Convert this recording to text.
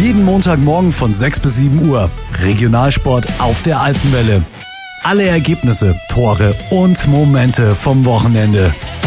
Jeden Montagmorgen von 6 bis 7 Uhr. Regionalsport auf der Alpenwelle. Alle Ergebnisse, Tore und Momente vom Wochenende.